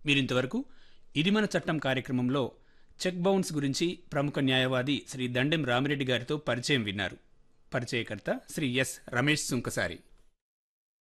మీరింతవరకు ఇది మన చట్టం కార్యక్రమంలో చెక్ బౌన్స్ గురించి ప్రముఖ న్యాయవాది శ్రీ దండెం రామిరెడ్డి గారితో పరిచయం విన్నారు. పరిచయకర్త శ్రీ ఎస్ రమేష్ సుంకసారి.